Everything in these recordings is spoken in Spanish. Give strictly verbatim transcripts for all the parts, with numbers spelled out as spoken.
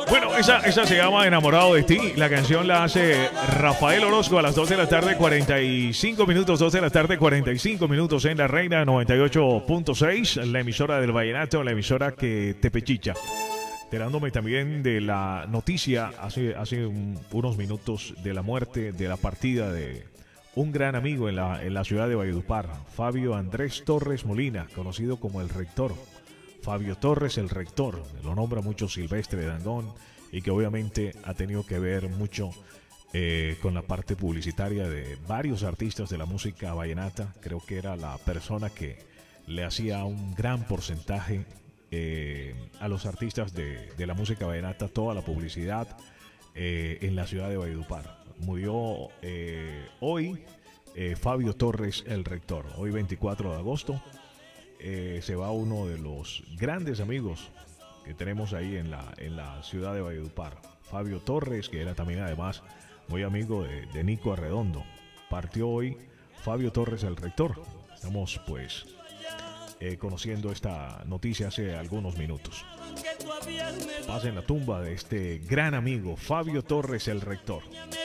Bueno, esa, esa se llama Enamorado de ti. La canción la hace Rafael Orozco a las dos de la tarde, cuarenta y cinco minutos. dos de la tarde, cuarenta y cinco minutos en La Reina noventa y ocho punto seis, la emisora del vallenato, la emisora que te pechicha. Enterándome también de la noticia hace, hace un, unos minutos de la muerte, de la partida de un gran amigo en la, en la ciudad de Valledupar, Fabio Andrés Torres Molina, conocido como el Rector. Fabio Torres, el Rector, lo nombra mucho Silvestre Dangond, y que obviamente ha tenido que ver mucho eh, con la parte publicitaria de varios artistas de la música vallenata. Creo que era la persona que le hacía un gran porcentaje eh, a los artistas de, de la música vallenata, toda la publicidad eh, en la ciudad de Valledupar. Murió eh, hoy eh, Fabio Torres, el Rector, hoy veinticuatro de agosto. Eh, se va uno de los grandes amigos que tenemos ahí en la, en la ciudad de Valledupar, Fabio Torres, que era también además muy amigo de, de Nico Arredondo. Partió hoy Fabio Torres, el Rector. Estamos pues eh, conociendo esta noticia hace algunos minutos. Pasa en la tumba de este gran amigo Fabio Torres, el Rector,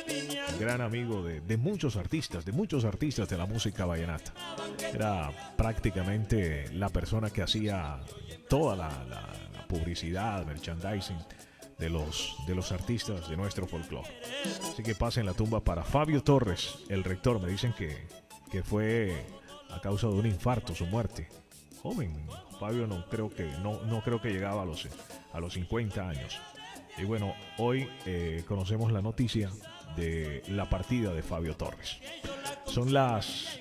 gran amigo de, de muchos artistas, de muchos artistas de la música vallenata. Era prácticamente la persona que hacía toda la, la, la publicidad, merchandising de los, de los artistas de nuestro folclore. Así que pasen la tumba para Fabio Torres, el Rector. Me dicen que, que fue a causa de un infarto su muerte. Joven, Fabio no creo que, no, no creo que llegaba a los, a los cincuenta años. Y bueno, hoy eh, conocemos la noticia de la partida de Fabio Torres. Son las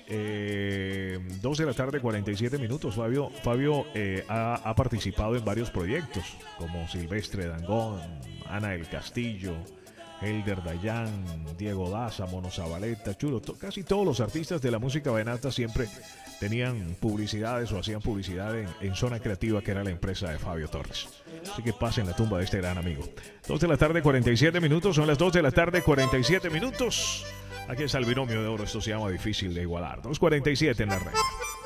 eh, dos de la tarde, cuarenta y siete minutos. Fabio, Fabio eh, ha, ha participado en varios proyectos como Silvestre Dangond, Ana del Castillo, Helder Dayan, Diego Daza, Mono Zabaleta, Chulo. To, casi todos los artistas de la música vallenata siempre tenían publicidades o hacían publicidad en, en Zona Creativa, que era la empresa de Fabio Torres. Así que pasen la tumba de este gran amigo. dos de la tarde, cuarenta y siete minutos. Son las dos de la tarde, cuarenta y siete minutos. Aquí está el binomio de oro. Esto se llama difícil de igualar. dos cuarenta y siete en La Reina.